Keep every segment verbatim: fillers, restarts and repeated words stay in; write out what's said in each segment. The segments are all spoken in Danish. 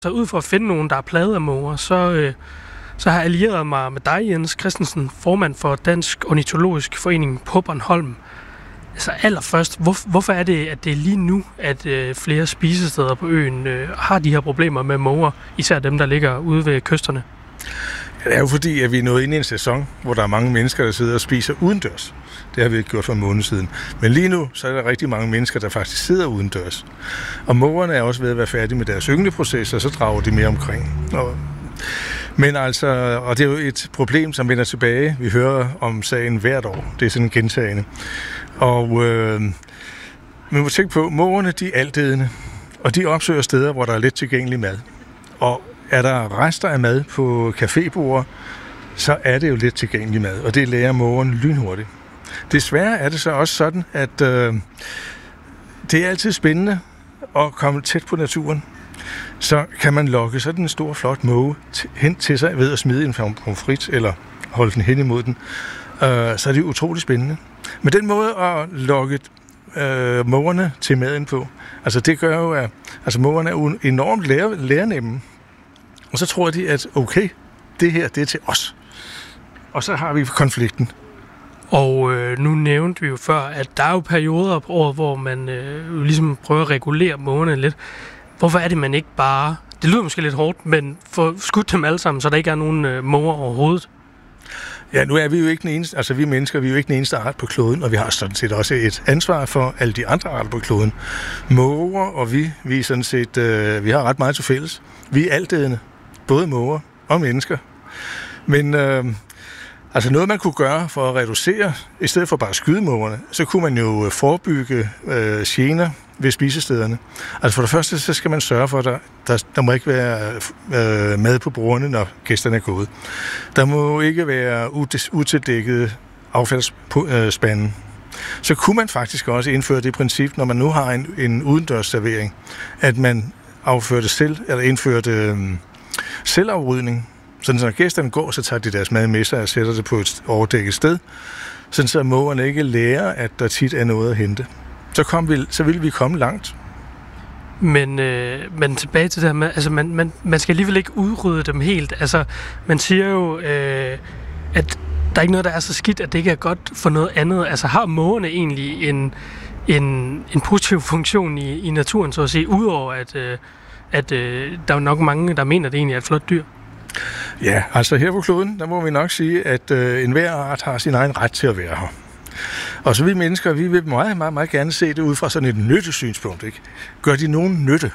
Så ud for at finde nogen, der er plaget af måger, så, øh, så har jeg allieret mig med dig, Jens Christensen, formand for Dansk Ornitologisk Forening på Bornholm. Altså allerførst, hvor, hvorfor er det, at det er lige nu, at øh, flere spisesteder på øen øh, har de her problemer med måger, især dem, der ligger ude ved kysterne? Det er jo fordi, at vi er nået ind i en sæson, hvor der er mange mennesker, der sidder og spiser udendørs. Det har vi ikke gjort for en måned siden. Men lige nu, så er der rigtig mange mennesker, der faktisk sidder udendørs. Og mågerne er også ved at være færdige med deres yngleproces, og så drager de mere omkring. Og Men altså, og det er jo et problem, som vender tilbage. Vi hører om sagen hvert år. Det er sådan gentagende. Og øh, man må tænke på, mågerne, de er altædende, og de opsøger steder, hvor der er let tilgængelig mad. Og er der rester af mad på cafébord, så er det jo let tilgængelig mad, og det lærer mågerne lynhurtigt. Desværre er det så også sådan, at øh, det er altid spændende at komme tæt på naturen. Så kan man lokke sådan en stor, flot måge t- hen til sig ved at smide en pommes frites eller holde den hen imod den. Øh, så er det utroligt spændende. Men den måde at lokke øh, mågerne til maden på, altså det gør jo, at altså, mågerne er enormt lære, lærernemme. Og så tror de, at okay, det her, det er til os. Og så har vi konflikten. Og øh, nu nævnte vi jo før, at der er jo perioder på året, hvor man øh, ligesom prøver at regulere mågerne lidt. Hvorfor er det, man ikke bare... Det lyder måske lidt hårdt, men få skudt dem alle sammen, så der ikke er nogen øh, måger overhovedet? Ja, nu er vi jo ikke den eneste, altså vi mennesker, vi er jo ikke den eneste art på kloden, og vi har sådan set også et ansvar for alle de andre arter på kloden. Måger og vi, vi er sådan set, øh, vi har ret meget til fælles. Vi er altædende, både måger og mennesker. Men øh, altså noget, man kunne gøre for at reducere, i stedet for bare at skyde mågerne, så kunne man jo forebygge øh, gener ved spisestederne. Altså for det første, så skal man sørge for, at der, der, der må ikke være øh, mad på bordene, når gæsterne er gået. Der må ikke være utildækkede affaldsspande. Så kunne man faktisk også indføre det princip, når man nu har en, en udendørsservering, at man afførte selv, eller indførte øh, selvafrydning. Sådan så når gæsterne går, så tager de deres mad med sig og sætter det på et overdækket sted. Sådan så mågerne ikke lærer, at der tit er noget at hente. Så, kom vi, så ville vi komme langt. Men, øh, men tilbage til det her med, altså man, man, man skal alligevel ikke udrydde dem helt. Altså man siger jo, øh, at der er ikke noget, der er så skidt, at det ikke er godt for noget andet. Altså har mågerne egentlig en, en, en positiv funktion i, i naturen, så at sige, udover at, øh, at øh, der er nok mange, der mener, at det egentlig er et flot dyr? Ja, altså her på kloden, der må vi nok sige, at øh, enhver art har sin egen ret til at være her. Og så vi mennesker, vi vil meget, meget, meget gerne se det ud fra sådan et nyttesynspunkt, ikke? Gør de nogen nytte?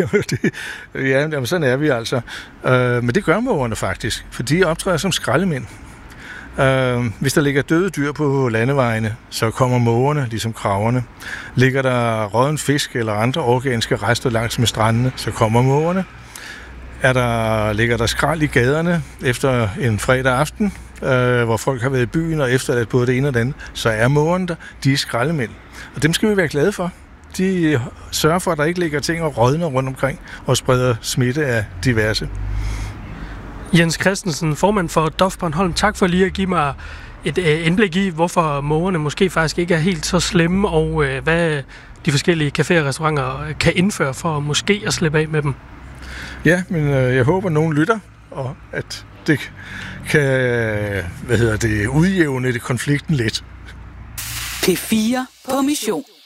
Ja, jamen, sådan er vi altså. Øh, men det gør mågerne faktisk, for de optræder som skraldemænd. Øh, hvis der ligger døde dyr på landevejene, så kommer mågerne, ligesom kraverne. Ligger der rådden fisk eller andre organiske rester langs med strandene, så kommer mågerne. Er der, ligger der skrald i gaderne efter en fredag aften, øh, hvor folk har været i byen og efterladt både det ene og det andet, så er mågerne der, de er skraldemænd. Og dem skal vi være glade for. De sørger for, at der ikke ligger ting og rådner rundt omkring og spreder smitte af diverse. Jens Christensen, formand for D O F Bornholm, tak for lige at give mig et øh, indblik i, hvorfor mågerne måske faktisk ikke er helt så slemme, og øh, hvad de forskellige caféer og restauranter kan indføre for måske at slippe af med dem. Ja, men øh, jeg håber, at nogen lytter, og at det kan hvad hedder det, udjævne det konflikten lidt. P fire på mission.